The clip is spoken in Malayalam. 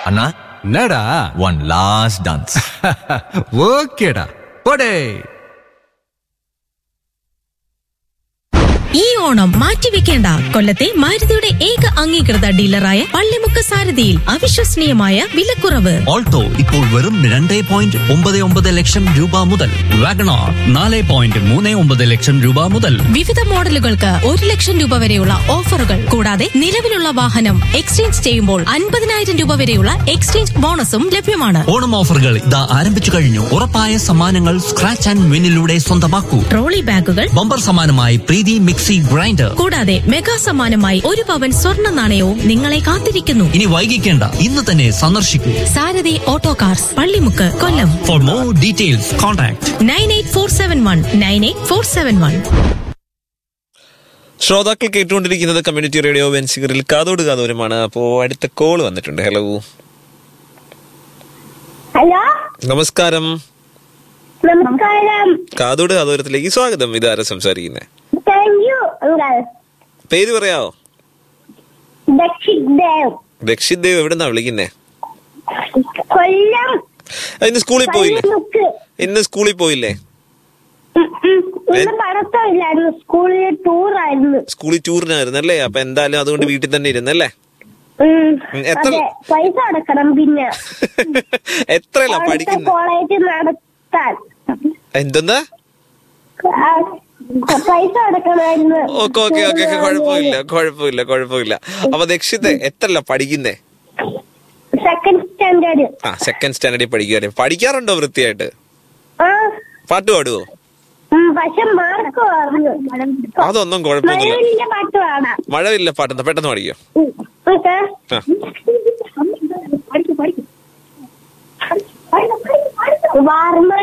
அண்ணா என்னடா one last dance. ஓகேடா போடே. ഈ ഓണം മാറ്റിവെക്കേണ്ട. കൊല്ലത്തെ മാരുതിയുടെ ഏക അംഗീകൃത ഡീലറായ പള്ളിമുക്ക് സാരഥിയിൽ അവിശ്വസനീയമായ വിലക്കുറവ്. ഓൾട്ടോ ഇപ്പോൾ വെറും 2.99 ലക്ഷം രൂപ മുതൽ, വാഗണാർ 4.39 ലക്ഷം രൂപ മുതൽ. വിവിധ മോഡലുകൾക്ക് 1 ലക്ഷം രൂപ വരെയുള്ള ഓഫറുകൾ. കൂടാതെ നിലവിലുള്ള വാഹനം എക്സ്ചേഞ്ച് ചെയ്യുമ്പോൾ 50,000 രൂപ വരെയുള്ള എക്സ്ചേഞ്ച് ബോണസും ലഭ്യമാണ്. ഓണം ഓഫറുകൾ ഇതാ ആരംഭിച്ചു കഴിഞ്ഞു. ഉറപ്പായ സമ്മാനങ്ങൾ സ്ക്രാച്ച് ആൻഡ് വിന്നിലൂടെ സ്വന്തമാക്കൂ. ട്രോളി ബാഗുകൾ, ബമ്പർ സമ്മാനമായി പ്രീതി മിക്സി ഗ്രൈൻഡർ, കൂടാതെ മെഗാ സമ്മാനമായി 1 പവൻ സ്വർണ്ണ നാണയവും നിങ്ങളെ കാത്തിരിക്കുന്നു. ഇനി വൈകിക്കേണ്ട, ഇന്ന് തന്നെ സന്ദർശിക്കൂ. സാരഥി auto cars, Pallimukku, Kollam. For more details contact 9847147471. ശ്രോതാക്കൾ കേട്ടുകൊണ്ടിരിക്കുന്നത് കമ്മ്യൂണിറ്റി റേഡിയോ വെൻസിഗറിൽ കാതോട് കാതോരമാണ്. അപ്പോ അടുത്ത കോൾ വന്നിട്ടുണ്ട്. ഹലോ ഹലോ, നമസ്കാരം. നമസ്കാരം. കാതോട് കാതോരത്തിലേക്ക് സ്വാഗതം. ഇതാരാ സംസാരിക്കുന്നത്? Thank you uncle. പേര് പറയാവോ? ദക്ഷിത് ദേവ്. ദക്ഷിത് ദേവ് എവിടെന്നാ വിളിക്കുന്നേ? കൊല്ലം. ഇന്ന് സ്കൂളിൽ പോയില്ലേ? പള്ളിമുക്ക്. ഇന്ന് സ്കൂളിൽ പോയില്ലേ? ഇന്ന് പഠിത്തമില്ലായിരുന്നു, സ്കൂളിൽ ടൂറായിരുന്നു. സ്കൂളിൽ ടൂറിനായിരുന്നല്ലേ? അപ്പൊ എന്തായാലും അതുകൊണ്ട് വീട്ടിൽ തന്നെ ഇരുന്നല്ലേ? എത്ര അതെ, പൈസ അടക്കണം. പിന്നെ എത്രയല്ല പഠിക്കുന്നത്? കോളേജ് നടത്താൻ എന്തെന്നാ? പൈസ അടക്കണമായിരുന്നു. ഓക്കെ കുഴപ്പമില്ല. അപ്പൊ ദക്ഷിത് എത്രല്ല പഠിക്കുന്നേ? Second standard. സെക്കൻഡ് സ്റ്റാൻഡേർഡിൽ പഠിക്കുകയാണ്. പഠിക്കാറുണ്ടോ വൃത്തിയായിട്ട്? പാട്ട് പാടുവോ? പക്ഷെ മാർക്ക് അതൊന്നും കുഴപ്പമൊന്നുമില്ല. പാട്ട് പാടാം. മഴവില്ല പാട്ടെന്താ പെട്ടെന്ന് പഠിക്കോ? വാർമ